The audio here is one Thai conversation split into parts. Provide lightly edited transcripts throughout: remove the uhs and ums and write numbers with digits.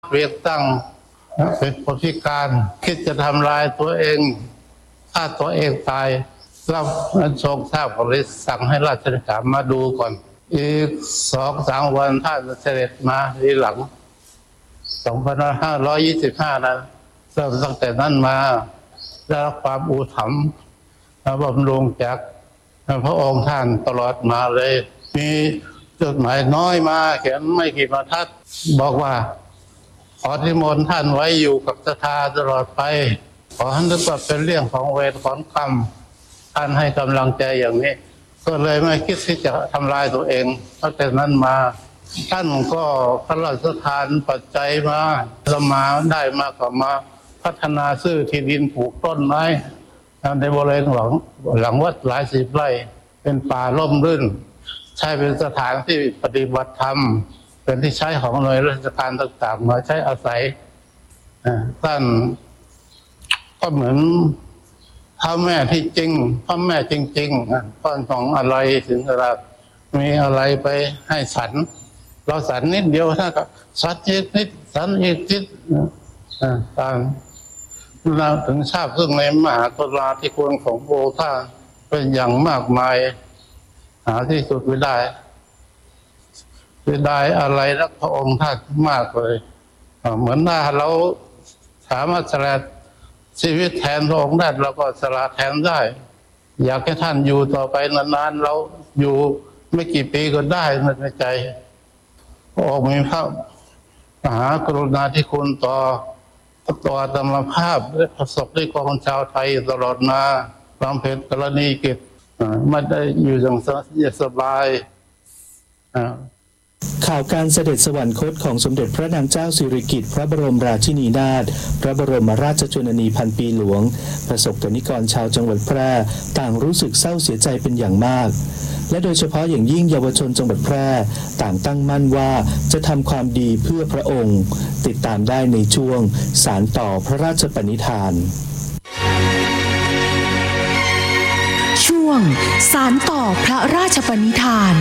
เวียนตั้งเป็นคนพิการคิดจะทำลายตัวเองฆ่าตัวเองตายแล้วทรงทราบก็เลยสั่งให้ราชการมาดูก่อนอีก2-3 วันท่านเสด็จมาทีหลัง2525นะเริ่มตั้งแต่นั้นมาได้รับความอุปถัมภ์บำรุงจากพระองค์ท่านตลอดมาเลยมีจดหมายน้อยมาเขียนไม่กี่บรรทัดบอกว่าขอนิมนต์ท่านไว้อยู่กับศรัทธาตลอดไปขอให้นึกว่าเป็นเรื่องของเวรของกรรมท่านให้กำลังใจอย่างนี้ก็เลยไม่คิดที่จะทำลายตัวเองตั้งแต่นั้นมาท่านก็พระราชทานปัจจัยมาสมาได้มากกว่ามาพัฒนาซื้อที่ดินปลูกต้นไม้ในบริเวณหลังวัดหลายสิบไร่เป็นป่าร่มรื่นใช้เป็นสถานที่ปฏิบัติธรรมเป็นที่ใช้ของหน่วยราชการต่างๆมาใช้อาศัยท่านก็เหมือนพ่อแม่ที่จริงพ่อแม่จริงๆต้นของอะไรถึงเรามีอะไรไปให้ฉันเราฉันนิดเดียวท่านก็สันอีกนิดสันอีกนิดตามเราถึงทราบซึ่งในมหากรุณาธิคุณของพระองค์ท่านเป็นอย่างมากมายหาที่สุดไม่ได้อะไรรักพระองค์ท่านมากเลยเหมือนว่าเราสามารถสละชีวิตแทนพระองค์ได้เราก็สละแทนได้อยากให้ท่านอยู่ต่อไปนานๆเราอยู่ไม่กี่ปีก็ได้ในใจพระองค์มีพระมหากรุณาธิคุณต่ออัตมภาพและประสบด้วยของชาวไทยตลอดมาความเพ็ญกรณีกิจไม่ได้อยู่อย่างสบายข่าวการเสด็จสวรรคตของสมเด็จพระนางเจ้าสิริกิติ์พระบรมราชินีนาถพระบรมราชชนนีพันปีหลวงประสบกนิกรชาวจังหวัดแพร่ต่างรู้สึกเศร้าเสียใจเป็นอย่างมากและโดยเฉพาะอย่างยิ่งเยาวชนจังหวัดแพร่ต่างตั้งมั่นว่าจะทำความดีเพื่อพระองค์ติดตามได้ในช่วงสานต่อพระราชปณิธานช่วงสานต่อพระราชปณิธาน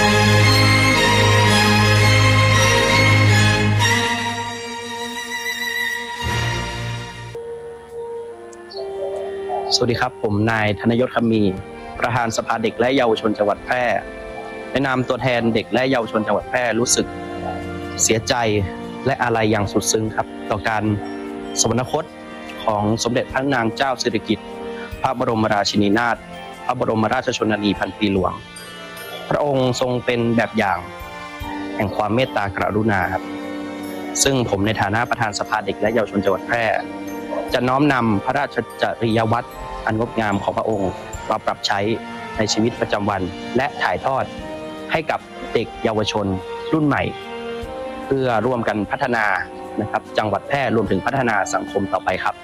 สวัสดีครับผมนายธนยศคำมีประธานสภาเด็กและเยาวชนจังหวัดแพร่ในนามตัวแทนเด็กและเยาวชนจังหวัดแพร่รู้สึกเสียใจและอาลัยอย่างสุดซึ้งครับต่อการสวรรคตของสมเด็จพระนางเจ้าสิริกิติ์พระบรมราชินีนาถพระบรมราชชนนีพันปีหลวงพระองค์ทรงเป็นแบบอย่างแห่งความเมตตากรุณาครับซึ่งผมในฐานะประธานสภาเด็กและเยาวชนจังหวัดแพร่จะน้อมนำพระราชจริยวัตรอันงดงามของพระองค์มาปรับใช้ในชีวิตประจำวันและถ่ายทอดให้กับเด็กเยาวชนรุ่นใหม่เพื่อร่วมกันพัฒนานะครับจังหวัดแพร่รวมถึงพัฒนาสังคมต่อไปครับ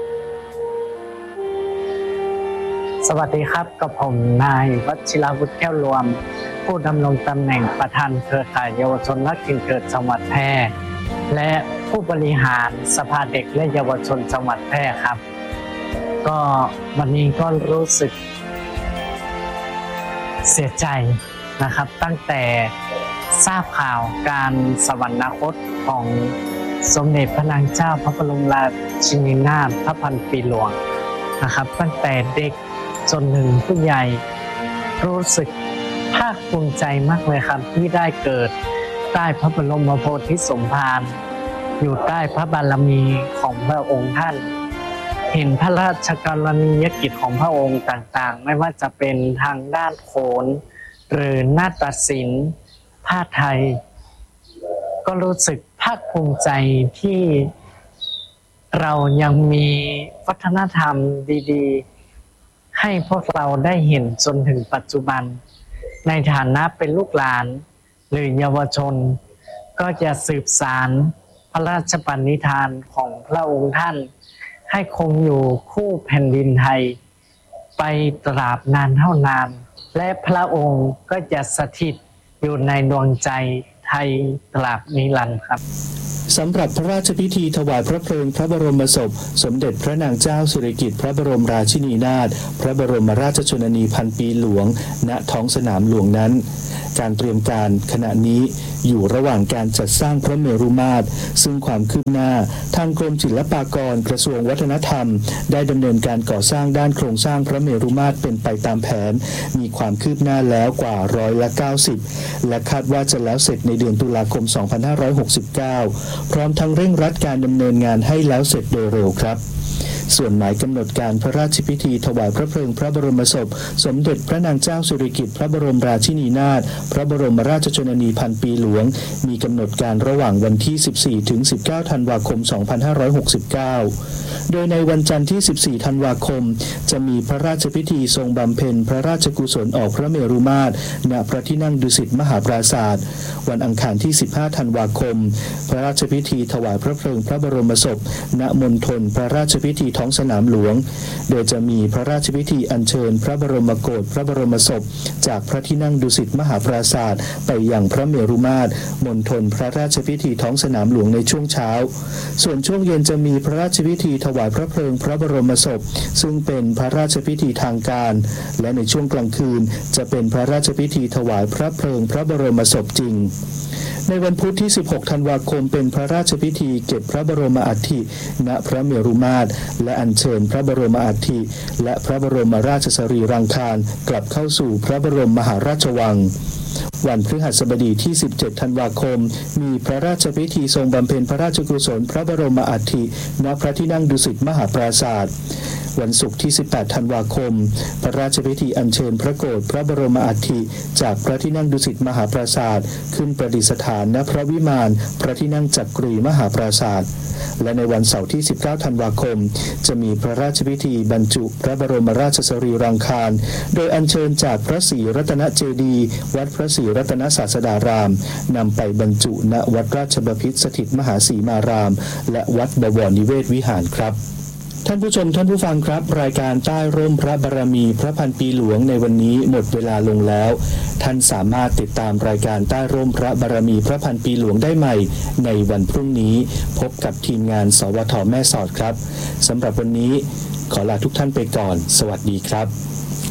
สวัสดีครับกับผมนายวัชิรวุฒิแก้วรวมผู้ดำรงตำแหน่งประธานเครือข่ายเยาวชนรักถิ่นเกิดจังหวัดแพร่และผู้บริหารสภาเด็กและเยาวชนจังหวัดแพร่ครับก็วันนี้ก็รู้สึกเสียใจนะครับตั้งแต่ทราบข่าวการสวรรคตของสมเด็จพระนางเจ้าพระบรมราชินีนาถพระพันปีหลวงนะครับตั้งแต่เด็กจนถึงผู้ใหญ่รู้สึกภาคภูมิใจมากเลยครับที่ได้เกิดใต้พระบรมโพธิสมภารอยู่ใต้พระบารมีของพระองค์ท่านเห็นพระราชกรณียกิจของพระองค์ต่างๆไม่ว่าจะเป็นทางด้านโขนหรือนาฏศิลป์ผ้าไทยก็รู้สึกภาคภูมิใจที่เรายังมีวัฒนธรรมดีๆให้พวกเราได้เห็นจนถึงปัจจุบันในฐานะเป็นลูกหลานหรือเยาวชนก็จะสืบสานพระราชปณิธานของพระองค์ท่านให้คงอยู่คู่แผ่นดินไทยไปตราบนานเท่านานและพระองค์ก็จะสถิตอยู่ในดวงใจไทยตราบนิรันดร์ครับสำหรับพระราชพิธีถวายพระเพลิงพระบรมศพสมเด็จพระนางเจ้าสิริกิติ์พระบรมราชินีนาถพระบรมราชชนนีพันปีหลวงณท้องสนามหลวงนั้นการเตรียมการขณะนี้อยู่ระหว่างการจัดสร้างพระเมรุมาตรซึ่งความคืบหน้าทางกรมศิลปากรกระทรวงวัฒนธรรมได้ดำเนินการก่อสร้างด้านโครงสร้างพระเมรุมาตรเป็นไปตามแผนมีความคืบหน้าแล้วกว่า90%และคาดว่าจะแล้วเสร็จในเดือนตุลาคม 2569 พร้อมทั้งเร่งรัดการดำเนินงานให้แล้วเสร็จโดยเร็วครับส่วนหมายกำหนดการพระราชพิธีถวายพระเพลิงพระบรมศพสมเด็จพระนางเจ้าสิริกิติ์พระบรมราชินีนาถพระบรมราชชนนีพันปีหลวงมีกำหนดการระหว่างวันที่ 14 ถึง 19 ธันวาคม 2569 โดยในวันจันทร์ที่ 14 ธันวาคมจะมีพระราชพิธีทรงบำเพ็ญพระราชกุศลออกพระเมรุมาตรณพระที่นั่งดุสิตมหาปราสาทวันอังคารที่ 15 ธันวาคมพระราชพิธีถวายพระเพลิงพระบรมศพณมณฑลพระราชพิธีท้องสนามหลวงโดยจะมีพระราชพิธีอัญเชิญพระบรมโกศพระบรมศพจากพระที่นั่งดุสิตมหาปราสาทไปยังพระเมรุมาตรมณฑลพระราชพิธีท้องสนามหลวงในช่วงเช้าส่วนช่วงเย็นจะมีพระราชพิธีถวายพระเพลิงพระบรมศพซึ่งเป็นพระราชพิธีทางการและในช่วงกลางคืนจะเป็นพระราชพิธีถวายพระเพลิงพระบรมศพจริงในวันพุธที่ 16 ธันวาคมเป็นพระราชพิธีเก็บพระบรมอัฐิณพระเมรุมาตรและอัญเชิญพระบรมอัฐิและพระบรมราชสรีรังคารกลับเข้าสู่พระบรมมหาราชวังวันพฤหัสบดีที่ 17 ธันวาคมมีพระราชพิธีทรงบำเพ็ญพระราชกุศลพระบรมอัฐิณพระที่นั่งดุสิตมหาปราสาทวันศุกร์ที่ 18 ธันวาคมพระราชพิธีอัญเชิญพระโกศพระบรมอัฐิจากพระที่นั่งดุสิตมหาปราสาทขึ้นประดิษฐานณพระวิมานพระที่นั่งจักรีมหาปราสาทและในวันเสาร์ที่ 19 ธันวาคมจะมีพระราชพิธีบรรจุพระบรมราชสรีรังคารโดยอัญเชิญจากพระศรีรัตนเจดีย์วัดพระศรีรัตนศาสดารามนำไปบรรจุณวัดราชบพิตรสถิตมหาสีมารามและวัดบวรนิเวศวิหารครับท่านผู้ชมท่านผู้ฟังครับรายการใต้ร่มพระบารมีพระพันปีหลวงในวันนี้หมดเวลาลงแล้วท่านสามารถติดตามรายการใต้ร่มพระบารมีพระพันปีหลวงได้ใหม่ในวันพรุ่งนี้พบกับทีมงานสวท.แม่สอดครับสำหรับวันนี้ขอลาทุกท่านไปก่อนสวัสดีครับ